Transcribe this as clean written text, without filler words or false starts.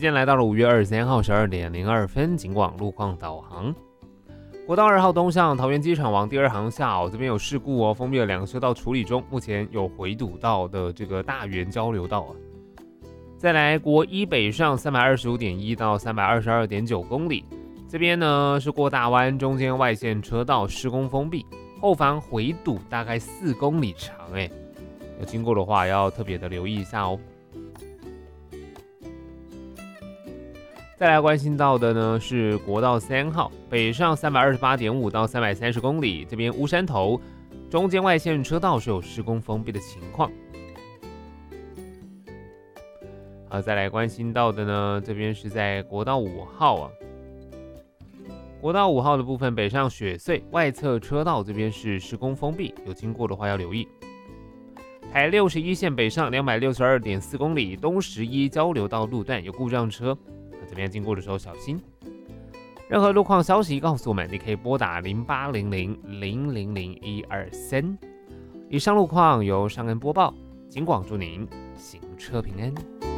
间来到了5月23号12点02分，警广路况导航。国道2号东向桃园机场往第2航下这边有事故封闭了2个车道处理中，目前有回堵到的这个大园交流道再来国一北上325.1到322.9公里，这边呢是过大湾中间外线车道施工封闭，后方回堵大概4公里长有经过的话要特别的留意一下再来关心到的呢是国道3号北上328.5到330公里，这边乌山头中间外线车道是有施工封闭的情况。再来关心到的呢，这边是在国道5号国道5号的部分北上雪隧外侧车道这边是施工封闭，有经过的话要留意。台61线北上262.4公里，东11交流道路段有故障车，这边经过的时候小心。任何路况消息告诉我们，你可以拨打0800000123。以上路况由尚恩播报，警广祝您行车平安。